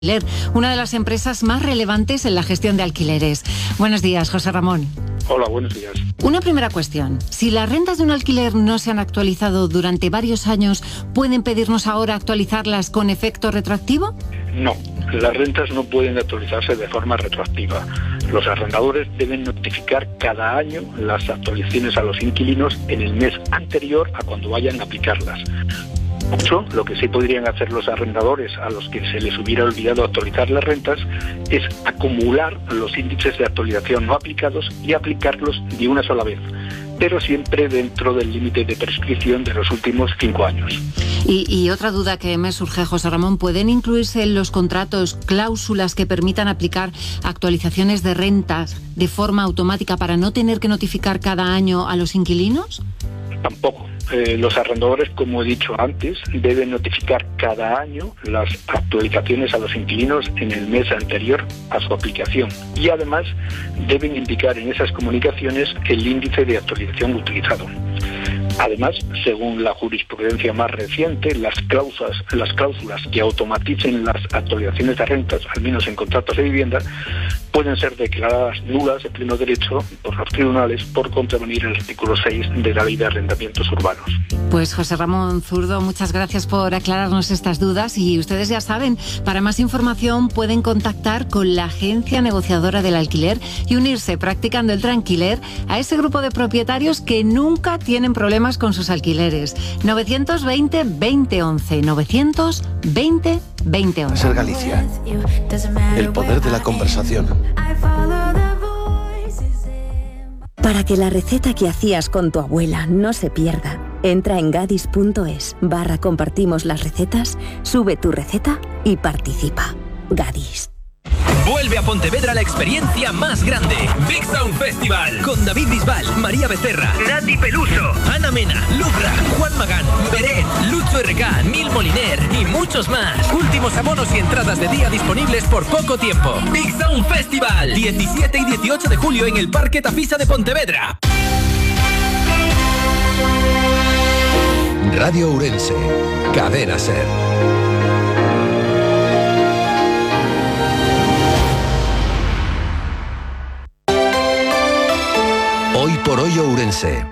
una de las empresas más relevantes en la gestión de alquileres. Buenos días, José Ramón. Hola, buenos días. Una primera cuestión. Si las rentas de un alquiler no se han actualizado durante varios años, ¿pueden pedirnos ahora actualizarlas con efecto retroactivo? No, las rentas no pueden actualizarse de forma retroactiva. Los arrendadores deben notificar cada año las actualizaciones a los inquilinos en el mes anterior a cuando vayan a aplicarlas. Lo que sí podrían hacer los arrendadores a los que se les hubiera olvidado actualizar las rentas es acumular los índices de actualización no aplicados y aplicarlos de una sola vez, pero siempre dentro del límite de prescripción de los últimos 5 años. Y otra duda que me surge, José Ramón, ¿pueden incluirse en los contratos cláusulas que permitan aplicar actualizaciones de rentas de forma automática para no tener que notificar cada año a los inquilinos? Tampoco. Los arrendadores, como he dicho antes, deben notificar cada año las actualizaciones a los inquilinos en el mes anterior a su aplicación y además deben indicar en esas comunicaciones el índice de actualización utilizado. Además, según la jurisprudencia más reciente, las cláusulas que automaticen las actualizaciones de rentas, al menos en contratos de vivienda, pueden ser declaradas nulas de pleno derecho por los tribunales por contravenir el artículo 6 de la Ley de Arrendamientos Urbanos. Pues José Ramón Zurdo, muchas gracias por aclararnos estas dudas y ustedes ya saben, para más información pueden contactar con la agencia negociadora del alquiler y unirse practicando el Tranquiler a ese grupo de propietarios que nunca tienen problemas con sus alquileres. 920 2011 920 2011. Ser Galicia. El poder de la conversación. Para que la receta que hacías con tu abuela no se pierda, entra en gadis.es/compartimos las recetas, sube tu receta y participa. Gadis. Vuelve a Pontevedra la experiencia más grande. Big Sound Festival. Con David Bisbal, María Becerra, Nati Peluso, Ana Mena, Lubra, Juan Magán, Beret, Lucho RK, Nil Moliner y muchos más. Últimos abonos y entradas de día disponibles por poco tiempo. Big Sound Festival. 17 y 18 de julio en el Parque Tafisa de Pontevedra. Radio Ourense. Cadena Ser. Hoy por hoy Ourense.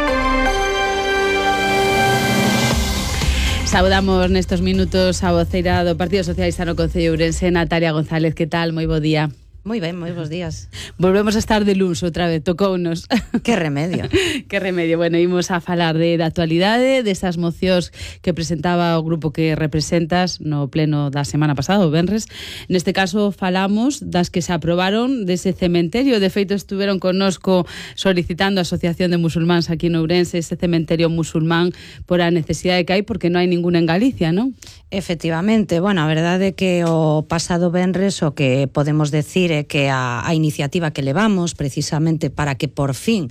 Saudamos nestes minutos a voceira do Partido Socialista no Concello de Ourense, Natalia González. Que tal? Moi bo día. Moi ben, moi bons días. Volvemos a estar de luns outra vez, tocounos. Que remedio. Que remedio. Bueno, imos a falar de actualidade, desas mocións que presentaba o grupo que representas no pleno da semana pasada, o venres. Neste caso falamos das que se aprobaron dese cementerio. De feito, estuveron connosco solicitando a Asociación de Musulmáns aquí no Ourense ese cementerio musulmán por a necesidade que hai, porque non hai ninguna en Galicia, non? Efectivamente. Bueno, a verdade é que o pasado venres o que podemos decir que a iniciativa que levamos precisamente para que por fin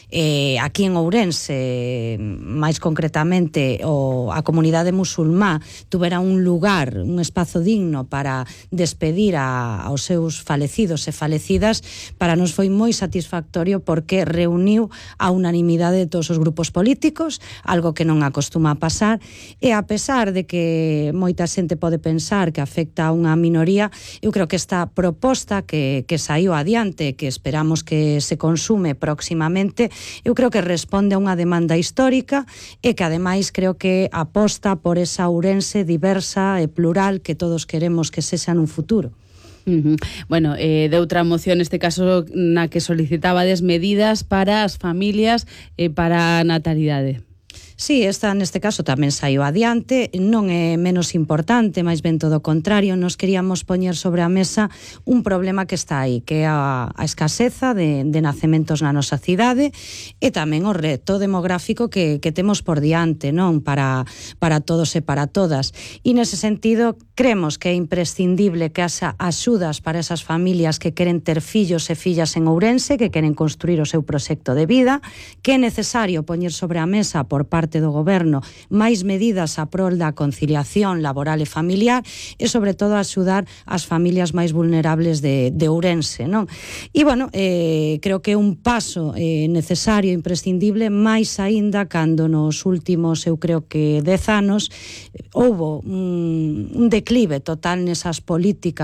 aquí en Ourense, máis concretamente a comunidade musulmá tuvera un lugar, un espazo digno para despedir aos seus falecidos e falecidas, para nos foi moi satisfactorio porque reuniu a unanimidade de todos os grupos políticos, algo que non acostuma a pasar, e a pesar de que moita xente pode pensar que afecta a unha minoría, eu creo que esta proposta que saiu adiante, que esperamos que se consume próximamente, eu creo que responde a unha demanda histórica e que ademais creo que aposta por esa Ourense diversa e plural que todos queremos que sexa nun futuro. Bueno, de outra moción neste caso na que solicitabades medidas para as familias e para a natalidade. Sí, esta neste caso tamén saiu adiante, non é menos importante, máis ben todo o contrario, nos queríamos poñer sobre a mesa un problema que está aí, que é a escaseza de nacementos na nosa cidade e tamén o reto demográfico que temos por diante, non? Para todos e para todas. E nese sentido, creemos que é imprescindible que haxa axudas para esas familias que queren ter fillos e fillas en Ourense, que queren construir o seu proxecto de vida, que é necesario poñer sobre a mesa por parte parte do Goberno máis medidas a prol da conciliación laboral e familiar e, sobre todo, axudar as familias máis vulnerables de Ourense, non? E, bueno, creo que é un paso necesario, imprescindible, máis aínda cando nos últimos, eu creo que 10 anos, houbo un declive total nesas políticas